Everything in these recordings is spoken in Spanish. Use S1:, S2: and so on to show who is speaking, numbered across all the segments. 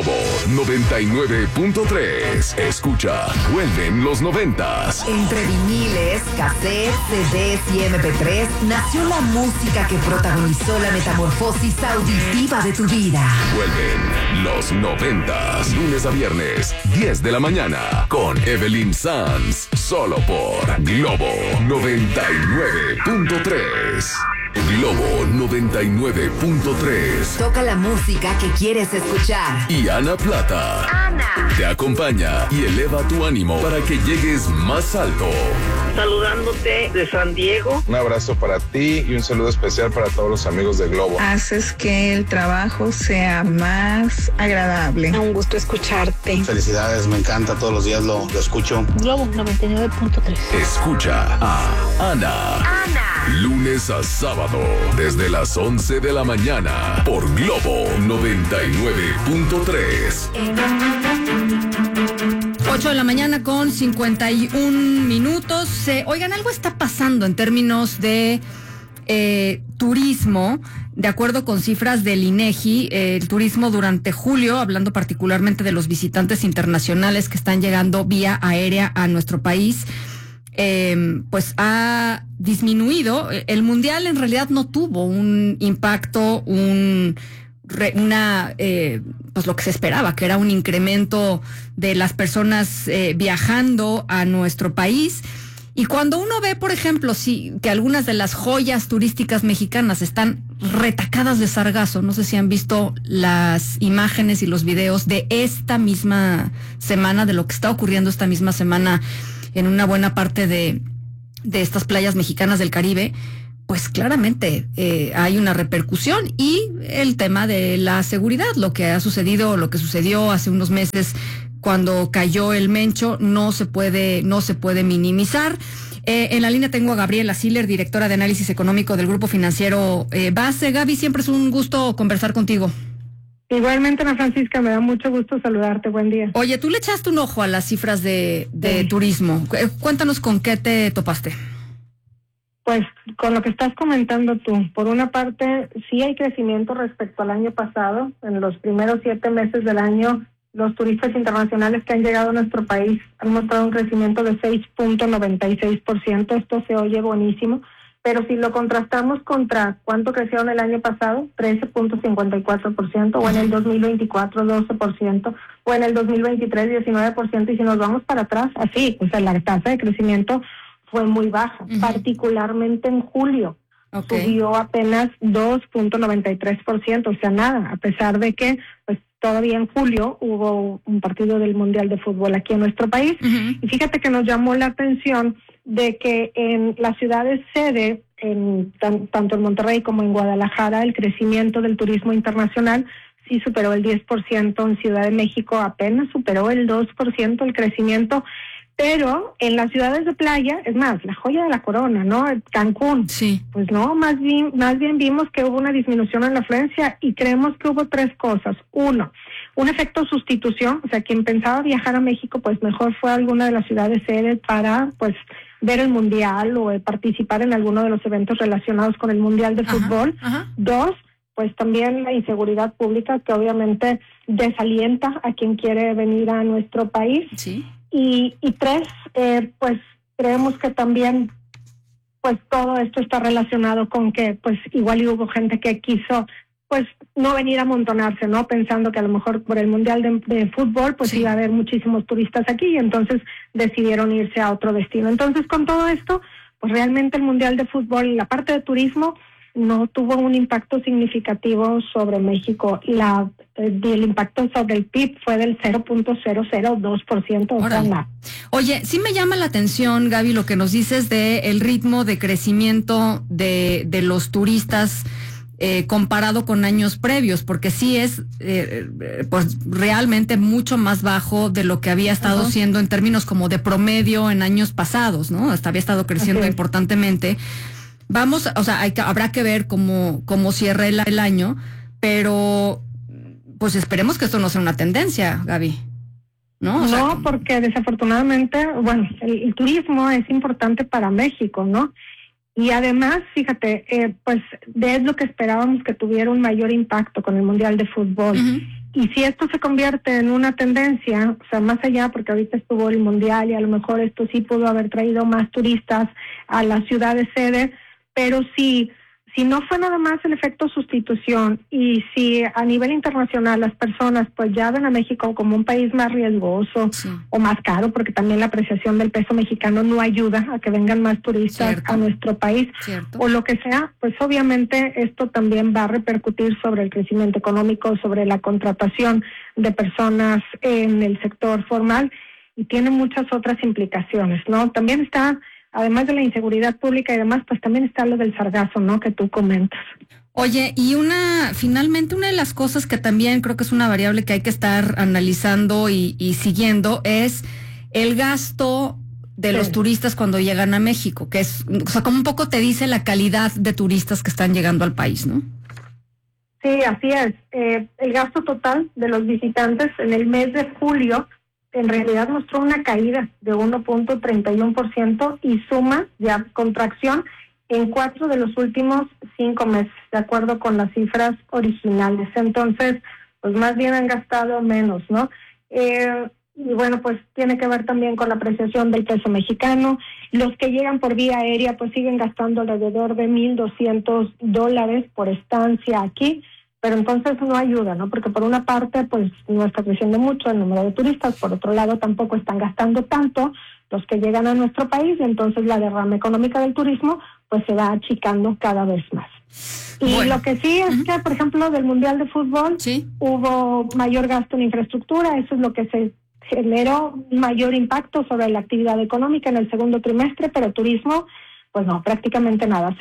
S1: Globo 99.3. Escucha, vuelven los 90s.
S2: Entre viniles, cassettes, CDs y MP3 nació la música que protagonizó la metamorfosis auditiva de tu vida.
S1: Vuelven los 90s. Lunes a viernes, 10 de la mañana. Con Evelyn Sanz. Solo por Globo 99.3. Globo 99.3.
S2: Toca la música que quieres escuchar.
S1: Y Ana Plata.
S2: Ana.
S1: Te acompaña y eleva tu ánimo para que llegues más alto.
S3: Saludándote de San Diego.
S4: Un abrazo para ti y un saludo especial para todos los amigos de Globo.
S5: Haces que el trabajo sea más agradable.
S6: Un gusto escucharte.
S7: Felicidades, me encanta, todos los días lo escucho.
S6: Globo 99.3.
S1: Escucha a Ana.
S2: Ana.
S1: Lunes a sábado, desde las 11 de la mañana, por Globo 99.3.
S8: 8 de la mañana con 51 minutos. Oigan, algo está pasando en términos de turismo. De acuerdo con cifras del INEGI, el turismo durante julio, hablando particularmente de los visitantes internacionales que están llegando vía aérea a nuestro país, pues ha disminuido. El mundial en realidad no tuvo un impacto, pues lo que se esperaba, que era un incremento de las personas viajando a nuestro país. Y cuando uno ve, por ejemplo, que algunas de las joyas turísticas mexicanas están retacadas de sargazo, no sé si han visto las imágenes y los videos de esta misma semana, de lo que está ocurriendo esta misma semana en una buena parte de estas playas mexicanas del Caribe, pues claramente hay una repercusión. Y el tema de la seguridad, lo que sucedió hace unos meses cuando cayó el Mencho, no se puede minimizar. En la línea tengo a Gabriela Siller, directora de análisis económico del Grupo Financiero Base. Gaby, siempre es un gusto conversar contigo.
S9: Igualmente, Ana Francisca, me da mucho gusto saludarte. Buen día.
S8: Oye, tú le echaste un ojo a las cifras de turismo. Cuéntanos con qué te topaste.
S9: Pues con lo que estás comentando tú. Por una parte, sí hay crecimiento respecto al año pasado. En los primeros 7 meses del año, los turistas internacionales que han llegado a nuestro país han mostrado un crecimiento de 6.96%. Esto se oye buenísimo. Pero si lo contrastamos contra cuánto crecieron el año pasado, 13.54%, o en el 2024, 12%, o en el 2023, 19%, y si nos vamos para atrás, así, o sea, la tasa de crecimiento fue muy baja, particularmente en julio. Subió apenas 2.93%, o sea, nada, a pesar de que, pues, todavía en julio hubo un partido del Mundial de Fútbol aquí en nuestro país. Y fíjate que nos llamó la atención de que en las ciudades sede, tanto en Monterrey como en Guadalajara, el crecimiento del turismo internacional sí superó el 10%, en Ciudad de México apenas superó el 2% el crecimiento, pero en las ciudades de playa, es más, la joya de la corona, ¿no? Cancún,
S8: sí,
S9: pues no, más bien vimos que hubo una disminución en la afluencia y creemos que hubo 3 cosas. Uno, un efecto sustitución, o sea, quien pensaba viajar a México, pues mejor fue a alguna de las ciudades sede para, pues, ver el Mundial o participar en alguno de los eventos relacionados con el Mundial de Fútbol. 2, pues también la inseguridad pública, que obviamente desalienta a quien quiere venir a nuestro país.
S8: Sí.
S9: Y 3, pues creemos que también, pues todo esto está relacionado con que, pues igual hubo gente que quiso, pues no venir a amontonarse, ¿no? Pensando que a lo mejor por el Mundial de Fútbol, pues iba a haber muchísimos turistas aquí, y entonces decidieron irse a otro destino. Entonces, con todo esto, pues realmente el Mundial de Fútbol, la parte de turismo, no tuvo un impacto significativo sobre México. El impacto sobre el PIB fue del 0.002%. O sea, nada.
S8: Oye, sí me llama la atención, Gaby, lo que nos dices de el ritmo de crecimiento de los turistas comparado con años previos, porque sí es pues realmente mucho más bajo de lo que había estado siendo en términos como de promedio en años pasados, ¿no? Hasta había estado creciendo importantemente. Vamos, o sea, habrá que ver cómo cierra el año, pero pues esperemos que esto no sea una tendencia, Gaby, ¿no? O sea,
S9: porque desafortunadamente, bueno, el turismo es importante para México, ¿no? Y además, fíjate, pues es lo que esperábamos, que tuviera un mayor impacto con el Mundial de Fútbol. Y si esto se convierte en una tendencia, o sea, más allá, porque ahorita estuvo el Mundial y a lo mejor esto sí pudo haber traído más turistas a la ciudad de sede, pero si no fue nada más el efecto sustitución y si a nivel internacional las personas pues ya ven a México como un país más riesgoso o más caro, porque también la apreciación del peso mexicano no ayuda a que vengan más turistas a nuestro país, o lo que sea, pues obviamente esto también va a repercutir sobre el crecimiento económico, sobre la contratación de personas en el sector formal y tiene muchas otras implicaciones, ¿no? También está, además de la inseguridad pública y demás, pues también está lo del sargazo, ¿no?, que tú comentas.
S8: Oye, y finalmente una de las cosas que también creo que es una variable que hay que estar analizando y siguiendo es el gasto de los turistas cuando llegan a México, que es, o sea, como un poco te dice la calidad de turistas que están llegando al país, ¿no?
S9: Sí, así es. El gasto total de los visitantes en el mes de julio en realidad mostró una caída de 1.31% y suma ya contracción en 4 de los últimos 5 meses, de acuerdo con las cifras originales. Entonces, pues más bien han gastado menos, ¿no? Y bueno, pues tiene que ver también con la apreciación del peso mexicano. Los que llegan por vía aérea, pues siguen gastando alrededor de $1,200 por estancia aquí, pero entonces no ayuda, ¿no? Porque por una parte, pues no está creciendo mucho el número de turistas, por otro lado tampoco están gastando tanto los que llegan a nuestro país, y entonces la derrama económica del turismo, pues se va achicando cada vez más. Y lo que sí es que, por ejemplo, del Mundial de Fútbol, hubo mayor gasto en infraestructura, eso es lo que se generó mayor impacto sobre la actividad económica en el segundo trimestre, pero turismo, pues no, prácticamente nada,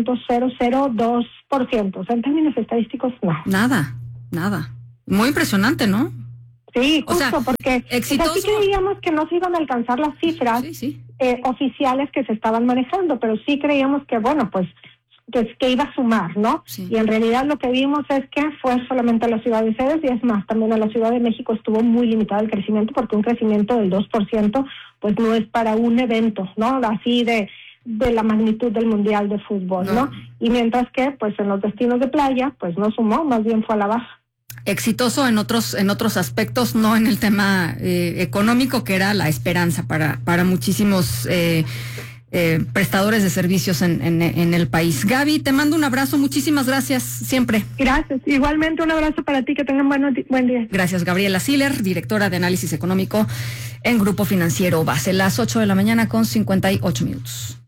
S9: 0.002%. O sea, en términos estadísticos, no.
S8: Nada. Muy impresionante, ¿no?
S9: Sí, justo,
S8: o sea,
S9: porque
S8: exitoso.
S9: Así creíamos que no se iban a alcanzar las cifras oficiales que se estaban manejando, pero sí creíamos que, bueno, pues que iba a sumar, ¿no? Sí. Y en realidad lo que vimos es que fue solamente a la ciudad de sedes, y es más, también a la Ciudad de México estuvo muy limitado el crecimiento, porque un crecimiento del 2%, pues no es para un evento, ¿no? Así de la magnitud del Mundial de Fútbol, ¿no? Y mientras que, pues en los destinos de playa, pues no sumó, más bien fue a la baja.
S8: Exitoso en otros aspectos, no en el tema económico, que era la esperanza para muchísimos prestadores de servicios en el país. Gaby, te mando un abrazo, muchísimas gracias siempre.
S9: Gracias, igualmente un abrazo para ti, que tengan buen día.
S8: Gracias, Gabriela Siller, directora de análisis económico en Grupo Financiero Base. Las 8:58 a.m.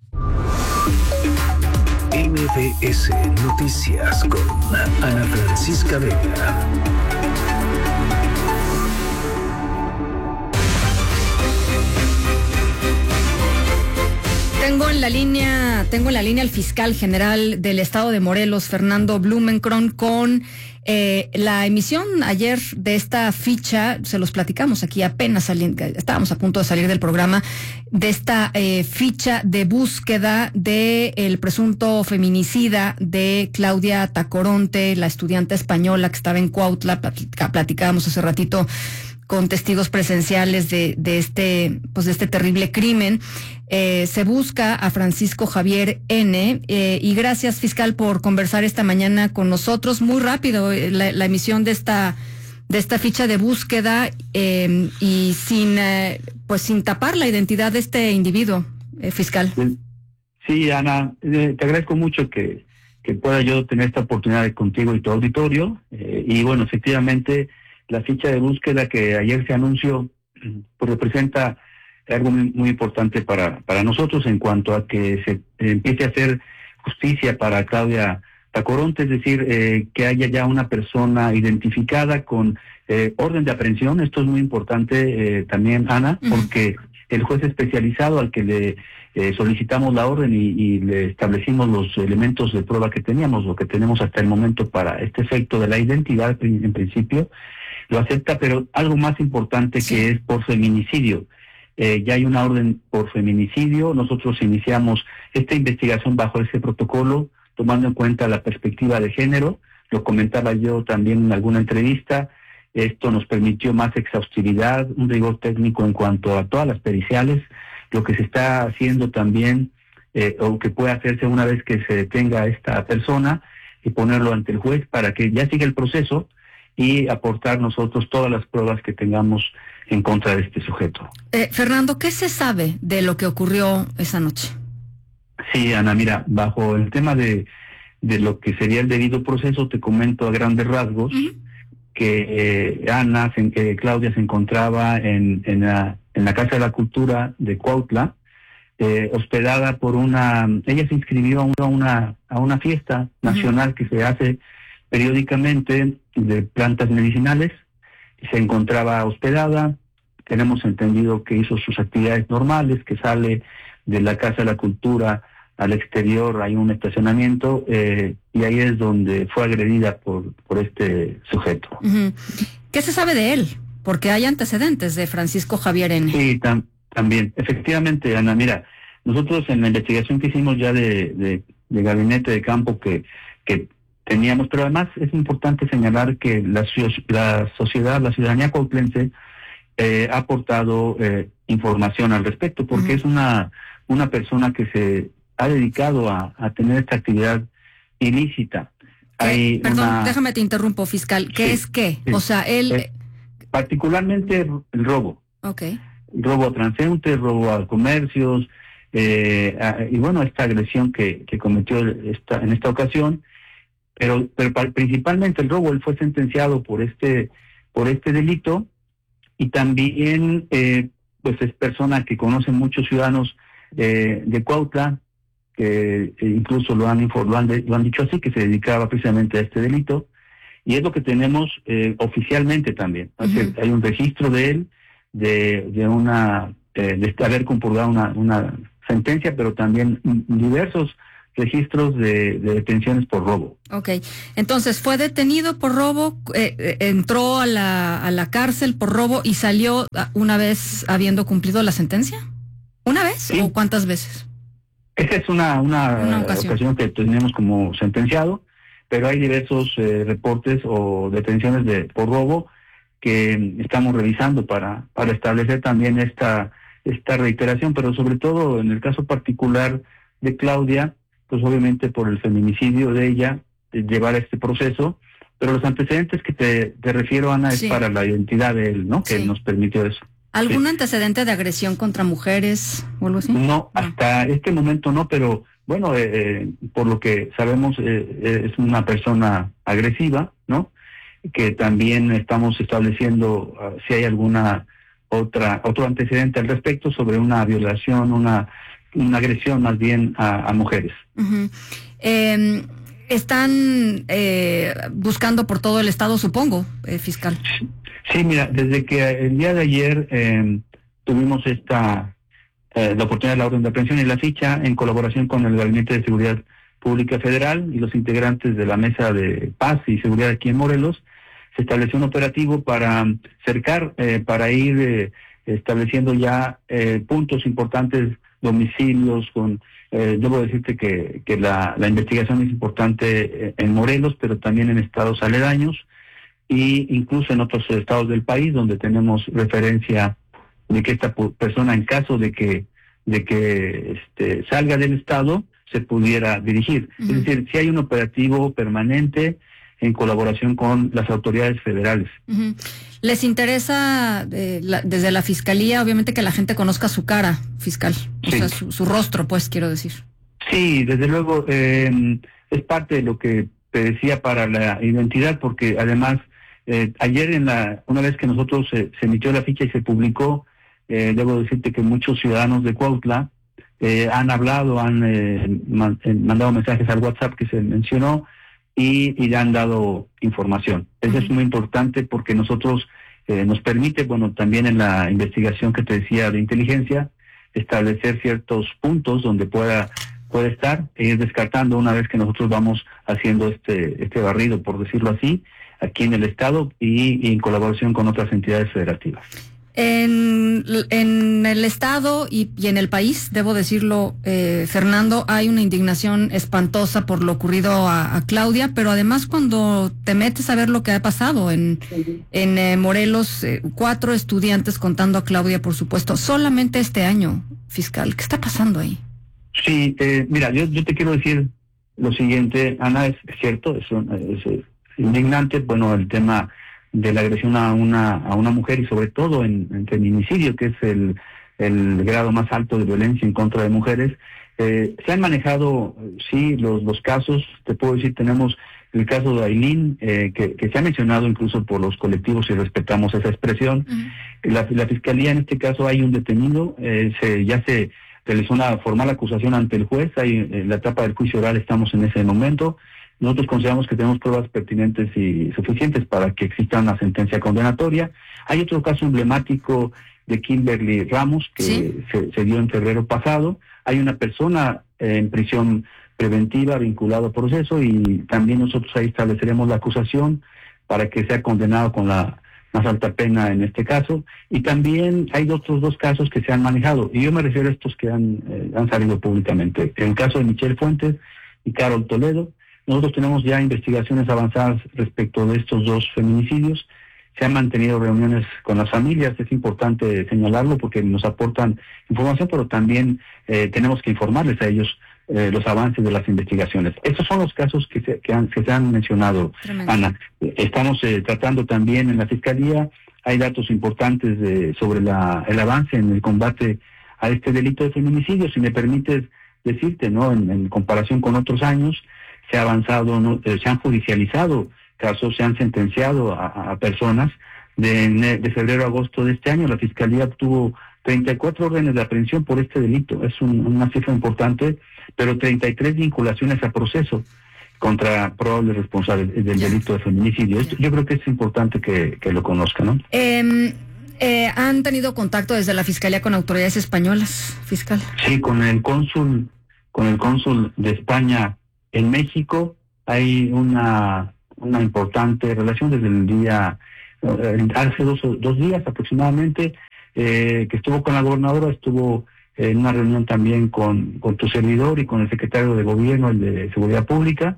S10: MBS Noticias con Ana Francisca Vega.
S8: Tengo en la línea al fiscal general del estado de Morelos, Fernando Blumenkron, con la emisión ayer de esta ficha. Se los platicamos aquí apenas estábamos a punto de salir del programa, de esta ficha de búsqueda de el presunto feminicida de Claudia Tacoronte, la estudiante española que estaba en Cuautla. Platicábamos hace ratito con testigos presenciales de este terrible crimen. Se busca a Francisco Javier N. Y gracias, fiscal, por conversar esta mañana con nosotros. Muy rápido la emisión de esta ficha de búsqueda, y sin tapar la identidad de este individuo, fiscal.
S7: Sí, Ana, te agradezco mucho que pueda yo tener esta oportunidad contigo y tu auditorio. Y bueno, efectivamente, la ficha de búsqueda que ayer se anunció, pues representa algo muy importante para nosotros en cuanto a que se empiece a hacer justicia para Claudia Tacoronte, es decir, que haya ya una persona identificada con orden de aprehensión. Esto es muy importante también, Ana, porque el juez especializado al que le solicitamos la orden y le establecimos los elementos de prueba que teníamos, lo que tenemos hasta el momento para este efecto de la identidad, en principio, lo acepta, pero algo más importante que es por feminicidio. Ya hay una orden por feminicidio. Nosotros iniciamos esta investigación bajo ese protocolo, tomando en cuenta la perspectiva de género. Lo comentaba yo también en alguna entrevista. Esto nos permitió más exhaustividad, un rigor técnico en cuanto a todas las periciales, lo que se está haciendo también, o que puede hacerse una vez que se detenga a esta persona, y ponerlo ante el juez para que ya siga el proceso y aportar nosotros todas las pruebas que tengamos en contra de este sujeto.
S8: Fernando, ¿qué se sabe de lo que ocurrió esa noche?
S7: Sí, Ana, mira, bajo el tema de lo que sería el debido proceso, te comento a grandes rasgos que Claudia se encontraba en la Casa de la Cultura de Cuautla, hospedada por ella se inscribió a una fiesta nacional que se hace periódicamente de plantas medicinales, y se encontraba hospedada. Tenemos entendido que hizo sus actividades normales, que sale de la Casa de la Cultura al exterior, hay un estacionamiento, y ahí es donde fue agredida por este sujeto.
S8: ¿Qué se sabe de él? Porque hay antecedentes de Francisco Javier N.
S7: Sí, también. Efectivamente, Ana, mira, nosotros en la investigación que hicimos ya de gabinete de campo que teníamos, pero además es importante señalar que la sociedad, la ciudadanía cuautlense ha aportado información al respecto, porque es una persona que se ha dedicado a tener esta actividad ilícita.
S8: Perdón, déjame te interrumpo, fiscal. ¿Qué es qué? Sí. O sea, él...
S7: particularmente el robo.
S8: Okay.
S7: Robo a transeúntes, robo a comercios, y bueno, esta agresión que cometió en esta ocasión, pero principalmente el robo. Él fue sentenciado por este delito, y también pues es persona que conocen muchos ciudadanos de Cuautla, que incluso lo han dicho así, que se dedicaba precisamente a este delito, y es lo que tenemos oficialmente también. Hay un registro de él, de haber compurgado una sentencia, pero también diversos registros de detenciones por robo.
S8: Okay, entonces fue detenido por robo, entró a la cárcel por robo y salió una vez habiendo cumplido la sentencia. ¿Una vez? Sí. ¿O cuántas veces?
S7: Esta es una ocasión que tenemos como sentenciado, pero hay diversos reportes o detenciones por robo que estamos revisando para establecer también esta reiteración, pero sobre todo en el caso particular de Claudia, pues obviamente por el feminicidio de ella, de llevar este proceso, pero los antecedentes que te refiero, Ana, es para la identidad de él, ¿no? Que nos permitió eso.
S8: ¿Algún antecedente de agresión contra mujeres o algo así?
S7: No, hasta este momento no, pero bueno, por lo que sabemos, es una persona agresiva, ¿no? Que también estamos estableciendo si hay otro antecedente al respecto sobre una violación, una agresión más bien a mujeres.
S8: Están buscando por todo el estado, supongo, fiscal.
S7: Sí, mira, desde que el día de ayer tuvimos la oportunidad de la orden de aprehensión y la ficha, en colaboración con el Gabinete de Seguridad Pública Federal y los integrantes de la Mesa de Paz y Seguridad aquí en Morelos, se estableció un operativo para cercar, para ir estableciendo ya puntos importantes, domicilios, debo decirte que la investigación es importante en Morelos, pero también en estados aledaños, y incluso en otros estados del país donde tenemos referencia de que esta persona, en caso de que salga del estado, se pudiera dirigir. Es decir, si hay un operativo permanente en colaboración con las autoridades federales.
S8: ¿Les interesa desde la Fiscalía, obviamente, que la gente conozca su cara, fiscal? O sea, su rostro, pues, quiero decir.
S7: Sí, desde luego, es parte de lo que te decía para la identidad, porque además, ayer una vez que nosotros se emitió la ficha y se publicó, debo decirte que muchos ciudadanos de Cuautla han hablado, han mandado mensajes al WhatsApp que se mencionó, y le han dado información. Eso es muy importante porque nosotros nos permite, bueno, también en la investigación que te decía de inteligencia, establecer ciertos puntos donde puede estar e ir descartando una vez que nosotros vamos haciendo este barrido, por decirlo así, aquí en el estado y en colaboración con otras entidades federativas.
S8: En el estado y en el país, debo decirlo, Fernando, hay una indignación espantosa por lo ocurrido a Claudia, pero además cuando te metes a ver lo que ha pasado en Morelos, 4 estudiantes contando a Claudia, por supuesto, solamente este año, fiscal, ¿qué está pasando ahí?
S7: Sí, mira, yo te quiero decir lo siguiente, Ana, es cierto, es indignante, bueno, el tema de la agresión a una mujer y sobre todo en feminicidio, que es el grado más alto de violencia en contra de mujeres. Se han manejado, sí, los casos. Te puedo decir, tenemos el caso de Ailín, que se ha mencionado incluso por los colectivos y respetamos esa expresión. La Fiscalía, en este caso, hay un detenido, ya se realizó una formal acusación ante el juez, en la etapa del juicio oral estamos en ese momento. Nosotros consideramos que tenemos pruebas pertinentes y suficientes para que exista una sentencia condenatoria. Hay otro caso emblemático de Kimberly Ramos, que ¿sí? se dio en febrero pasado. Hay una persona en prisión preventiva vinculado al proceso y también nosotros ahí estableceremos la acusación para que sea condenado con la más alta pena en este caso. Y también hay otros dos casos que se han manejado, y yo me refiero a estos que han salido públicamente. El caso de Michelle Fuentes y Carol Toledo. Nosotros tenemos ya investigaciones avanzadas respecto de estos dos feminicidios. Se han mantenido reuniones con las familias, es importante señalarlo porque nos aportan información, pero también tenemos que informarles a ellos los avances de las investigaciones. Estos son los casos que se han mencionado, tremendo. Ana. Estamos tratando también en la Fiscalía, hay datos importantes sobre el avance en el combate a este delito de feminicidio. Si me permites decirte, ¿no? En comparación con otros años, se ha avanzado, ¿no? Se han judicializado casos, se han sentenciado a personas. De febrero a agosto de este año, la Fiscalía obtuvo 34 órdenes de aprehensión por este delito. Es una cifra importante, pero 33 vinculaciones a proceso contra probables responsables del delito de feminicidio. Esto, yo creo que es importante que lo conozcan, ¿no?
S8: ¿Han tenido contacto desde la Fiscalía con autoridades españolas, fiscal?
S7: Sí, con el cónsul de España en México hay una importante relación desde el día, hace dos días aproximadamente, que estuvo con la gobernadora, estuvo en una reunión también con tu servidor y con el secretario de Gobierno, el de Seguridad Pública.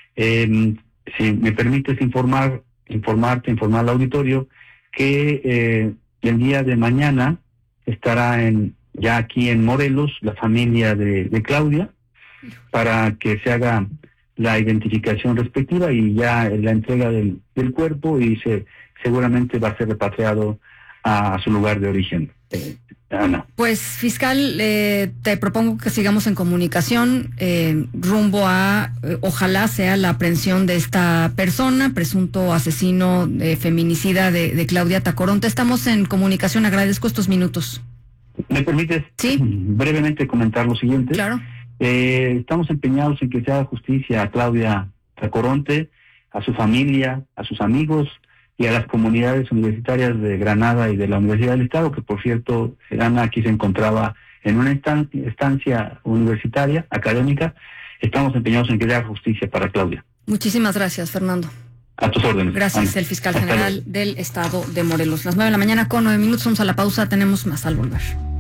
S7: Si me permites informar al auditorio que el día de mañana estará ya aquí en Morelos la familia de Claudia para que se haga la identificación respectiva y ya la entrega del cuerpo, y seguramente va a ser repatriado a su lugar de origen. Ana.
S8: Pues, fiscal, te propongo que sigamos en comunicación rumbo a, ojalá sea la aprehensión de esta persona, presunto asesino feminicida de Claudia Tacoronte. Estamos en comunicación, agradezco estos minutos.
S7: ¿Me permites brevemente comentar lo siguiente?
S8: Claro.
S7: Estamos empeñados en que se haga justicia a Claudia Tacoronte, a su familia, a sus amigos y a las comunidades universitarias de Granada y de la Universidad del Estado, que por cierto, Ana aquí se encontraba en una estancia universitaria, académica. Estamos empeñados en que se haga justicia para Claudia.
S8: Muchísimas gracias, Fernando.
S7: A tus órdenes.
S8: Gracias, Ana. El fiscal general del Estado de Morelos. Las 9 de la mañana con 9 minutos, vamos a la pausa, tenemos más al volver.